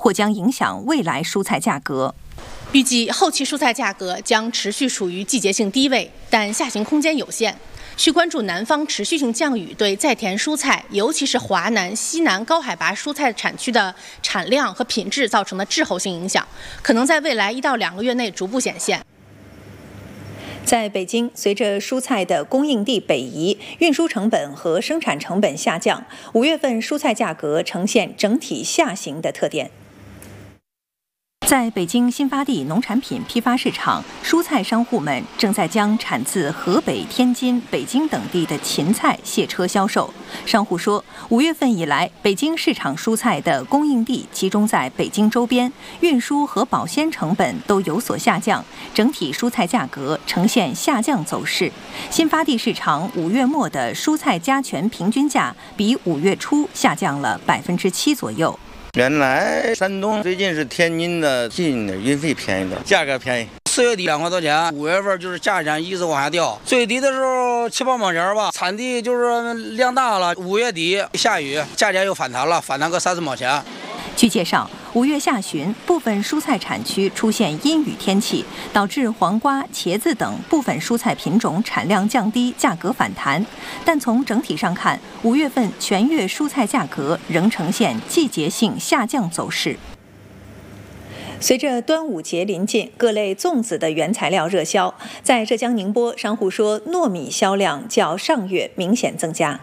或将影响未来蔬菜价格。 预计后期蔬菜价格将持续处于季节性低位，但下行空间有限。需关注南方持续性降雨对在田蔬菜，尤其是华南、西南高海拔蔬菜产区的产量和品质造成的滞后性影响，可能在未来1到2个月内逐步显现。 在北京，随着蔬菜的供应地北移，运输成本和生产成本下降，5月份蔬菜价格呈现整体下行的特点。在北京新发地农产品批发市场，蔬菜商户们正在将产自河北、天津、北京等地的芹菜卸车销售。商户说，5月份以来，北京市场蔬菜的供应地集中在北京周边，运输和保鲜成本都有所下降，整体蔬菜价格呈现下降走势。新发地市场5月末的蔬菜加权平均价比5月初下降了7%左右。 原来山东最近是天津的进的运费便宜点，价格便宜。4月底2块多钱，5月份就是价钱一直往下掉，最低的时候7、8毛钱吧。产地就是量大了，5月底下雨，价钱又反弹了，反弹个3、4毛钱。 据介绍，5月下旬，部分蔬菜产区出现阴雨天气，导致黄瓜、茄子等部分蔬菜品种产量降低，价格反弹。但从整体上看，5月份全月蔬菜价格仍呈现季节性下降走势。随着端午节临近，各类粽子的原材料热销。在浙江宁波，商户说，糯米销量较上月明显增加。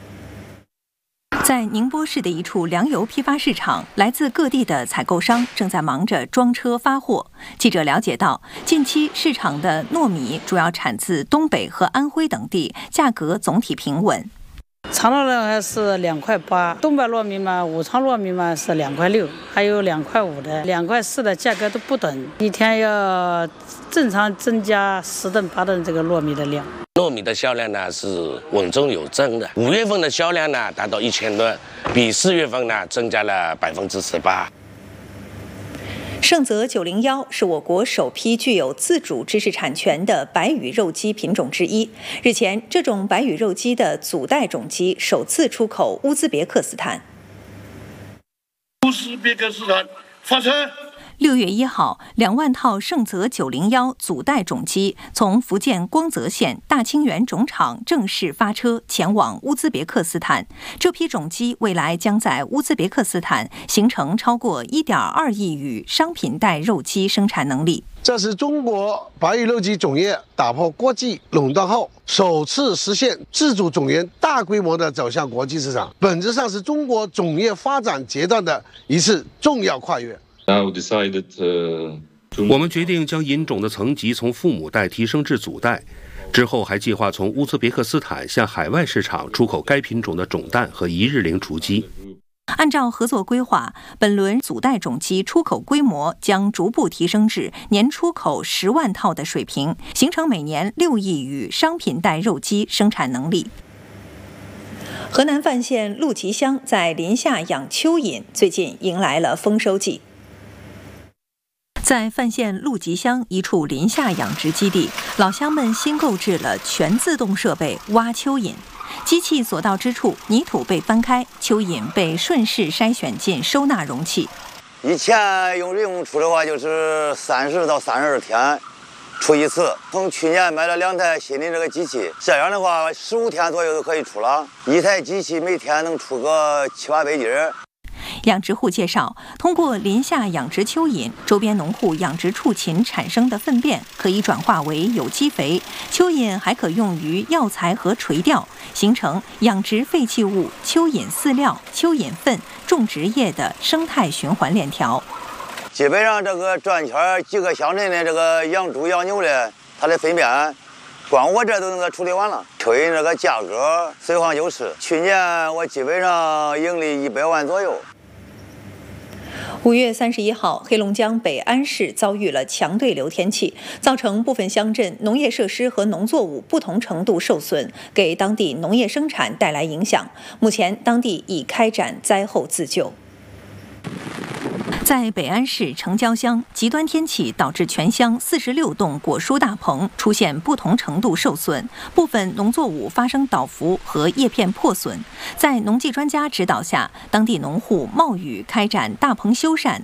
在宁波市的一处粮油批发市场，来自各地的采购商正在忙着装车发货。记者了解到，近期市场的糯米主要产自东北和安徽等地，价格总体平稳。 长糯米还是2块8，东北糯米嘛，武昌糯米嘛是2块6，还有2块5的、2块4的，价格都不等。一天要正常增加10吨8吨这个糯米的量。 糯米的销量呢是稳中有增的，5月份的销量呢达到1000吨，比4月份呢增加了18%。 盛泽901是我国首批具有自主知识产权的白羽肉鸡品种之一。日前，这种白羽肉鸡的祖代种鸡首次出口乌兹别克斯坦。 乌兹别克斯坦发车。 6月1号，2万套盛泽901祖代种鸡从福建光泽县大清源种场正式发车前往乌兹别克斯坦。这批种鸡未来将在乌兹别克斯坦形成超过1.2亿羽商品代肉鸡生产能力。 这是中国白羽肉鸡种业打破国际垄断后，首次实现自主种源大规模的走向国际市场，本质上是中国种业发展阶段的一次重要跨越。 我们决定将引种的层级从父母代提升至祖代，之后还计划从乌兹别克斯坦向海外市场出口该品种的种蛋和1日龄雏鸡。 按照合作规划，本轮祖代种鸡出口规模将逐步提升至年出口10万套的水平，形成每年6亿羽商品代肉鸡生产能力。河南范县陆集乡在林下养蚯蚓，最近迎来了丰收季。在范县陆集乡一处林下养殖基地，老乡们新购置了全自动设备挖蚯蚓。机器所到之处，泥土被翻开，蚯蚓被顺势筛选进收纳容器。 以前用人工出的话，就是30到32天出一次。从去年买了2台新的这个机器，这样的话15天左右就可以出了。一台机器每天能出个7、8百斤。 养殖户介绍，通过林下养殖蚯蚓，周边农户养殖畜禽产生的粪便可以转化为有机肥，蚯蚓还可用于药材和垂钓，形成养殖废弃物、蚯蚓饲料、蚯蚓粪、种植业的生态循环链条。 基本上这个转圈几个乡镇的这个养猪养牛的，它的粪便光我这都能给处理完了。蚯蚓这个价格随行就市，去年我基本上盈利100万左右。 5月31号，黑龙江北安市遭遇了强对流天气，造成部分乡镇农业设施和农作物不同程度受损，给当地农业生产带来影响。目前，当地已开展灾后自救。在北安市城郊乡，极端天气导致全乡46栋果蔬大棚出现不同程度受损，部分农作物发生倒伏和叶片破损。在农技专家指导下，当地农户冒雨开展大棚修缮